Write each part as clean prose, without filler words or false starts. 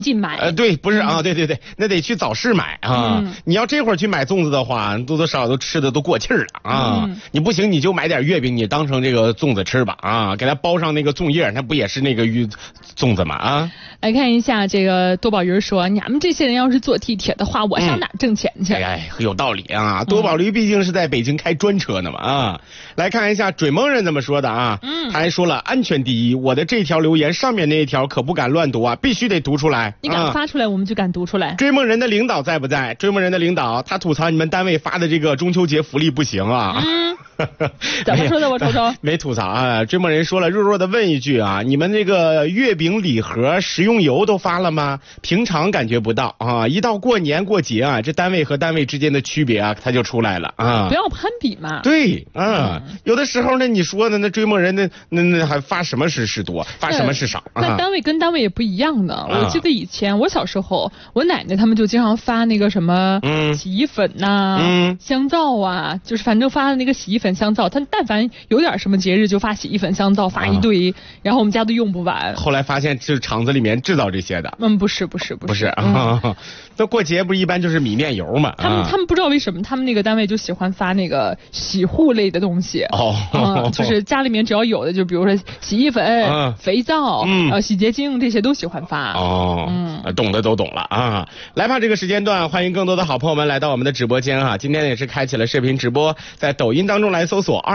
进买。 对，不是啊，对，那得去早市买啊。你要这会儿去买粽子的话，多多少少都吃的都过气儿了啊。你不行，你就买点月饼，你当成这个粽子吃吧啊，给它包上那个粽叶，它不也是那个粽子吗啊？ 来看一下这个多宝鱼说，你们这些人要是坐地铁的话，我上哪挣钱去？ 有道理啊。多宝驴毕竟是在北京开专车呢嘛啊。来看一下追梦人怎么说的啊。他还说了安全第一，我的这条留言上面那一条可不敢乱读啊，必须得读出来。 你敢发出来，我们就敢读出来。 追梦人的领导在不在？追梦人的领导他吐槽你们单位发的这个中秋节福利不行啊。 怎么说的？我瞅瞅。 没吐槽啊。追梦人说了，弱弱的问一句啊，你们这个月饼礼盒食用油都发了吗？平常感觉不到啊，一到过年过节啊，这单位和单位之间的区别啊，它就出来了啊。 不要攀比嘛。 对啊，有的时候呢，你说的那追梦人那还发什么是多，发什么是少？ 那单位跟单位也不一样的。我记得以前我小时候，我奶奶他们就经常发那个什么洗衣粉呐、香皂啊，就是反正发的那个洗衣粉、香皂，他但凡有点什么节日就发洗衣粉、香皂，发一堆，然后我们家都用不完。 后来发现是厂子里面制造这些的。 不是那过节不是一般就是米面油嘛？ 他们不知道为什么，他们那个单位就喜欢发那个洗护类的东西。就是家里面只要有的，就比如说洗衣粉、肥皂、洗洁精这些都喜欢发。懂的都懂了啊！来吧，这个时间段欢迎更多的好朋友们来到我们的直播间啊！今天也是开启了视频直播，在抖音当中来搜索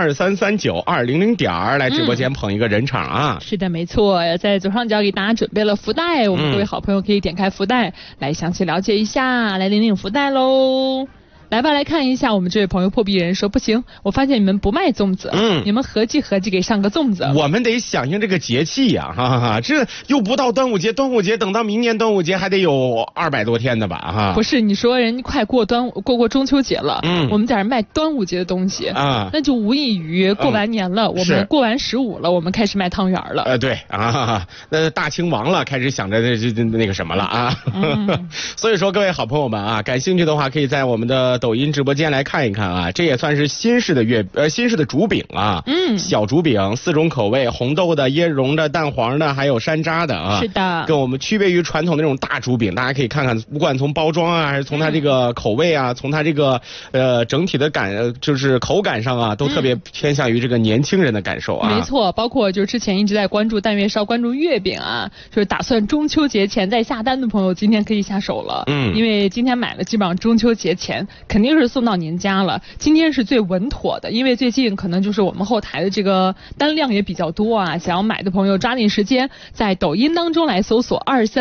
2339-200来直播间捧一个人场啊！是的，没错，在左上角给大家准备了福袋，我们各位好朋友可以点开福袋来详细了解一下，来领领福袋喽。来吧，来看一下我们这位朋友破壁人说，不行，我发现你们不卖粽子，你们合计给上个粽子。我们得响应这个节气呀，这又不到端午节，端午节等到明年端午节还得有200多天的吧哈。不是，你说人快过中秋节了，我们在这卖端午节的东西啊，那就无异于过完年了，我们过完15了，我们开始卖汤圆了。对啊，那大清亡了，开始想着那个什么了啊。所以说各位好朋友们啊，感兴趣的话可以在我们的抖音直播间来看一看啊，这也算是新式的竹饼啊，小竹饼4种口味，红豆的、椰蓉的、蛋黄的，还有山楂的啊。是的，跟我们区别于传统那种大竹饼，大家可以看看，不管从包装啊，还是从它这个口味啊，从它这个整体的就是口感上啊，都特别偏向于这个年轻人的感受啊。没错，包括就是之前一直在关注蛋月烧、关注月饼啊，就是打算中秋节前再下单的朋友，今天可以下手了。因为今天买了，基本上中秋节前肯定是送到您家了。今天是最稳妥的，因为最近可能就是我们后台的这个单量也比较多啊，想要买的朋友抓紧时间在抖音当中来搜索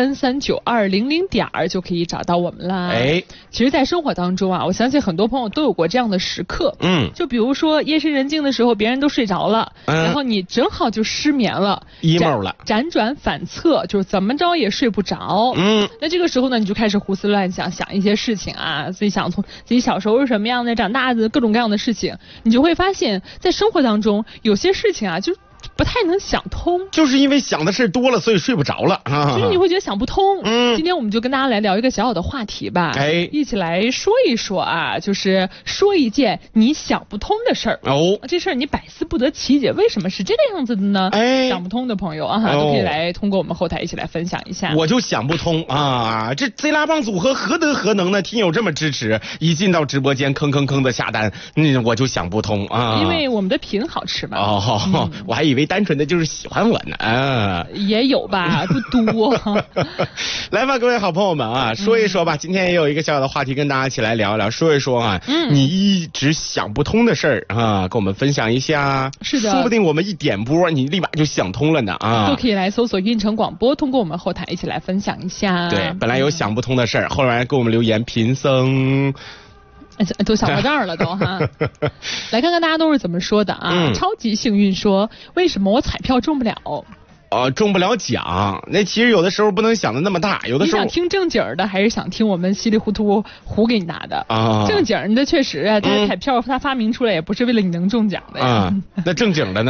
2339-200就可以找到我们啦。其实在生活当中啊，我相信很多朋友都有过这样的时刻，就比如说夜深人静的时候，别人都睡着了，然后你正好就失眠了，emo了，辗转反侧，就是怎么着也睡不着。那这个时候呢，你就开始胡思乱想，想一些事情啊，自己想从自己小时候是什么样的，长大的各种各样的事情，你就会发现在生活当中有些事情啊，就不太能想通，就是因为想的事多了，所以睡不着了啊。就是你会觉得想不通。今天我们就跟大家来聊一个小小的话题吧，一起来说一说啊，就是说一件你想不通的事儿。这事儿你百思不得其解，为什么是这个样子的呢？想不通的朋友啊，都可以来通过我们后台一起来分享一下。我就想不通啊，这贼拉棒组合何德何能呢？听友这么支持，一进到直播间吭的下单，我就想不通啊。因为我们的品好吃嘛。我还以为单纯的就是喜欢我呢啊，也有吧，不多。来吧，各位好朋友们啊，说一说吧。今天也有一个小小的话题跟大家一起来聊一聊，说一说啊，你一直想不通的事儿啊，跟我们分享一下。是的，说不定我们一点播，你立马就想通了呢啊。都可以来搜索运城广播，通过我们后台一起来分享一下。对，本来有想不通的事儿，后来给我们留言贫僧。都想到这儿了都哈，来看看大家都是怎么说的啊。超级幸运说，为什么我彩票中不了？中不了奖，那其实有的时候不能想的那么大，有的时候你想听正经的，还是想听我们稀里糊涂胡给你拿的啊？正经的确实啊，但是彩票它发明出来也不是为了你能中奖的呀。那正经的呢？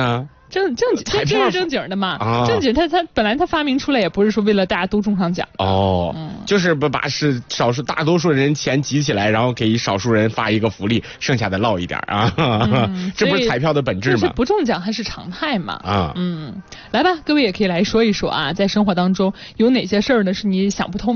这是正经的嘛？正经他本来他发明出来也不是说为了大家都中上奖。 就是把大多数人钱集起来，然后给少数人发一个福利，剩下的落一点啊。这不是彩票的本质吗？ 这是不中奖还是常态嘛？来吧，各位也可以来说一说啊，在生活当中有哪些事儿呢是你想不通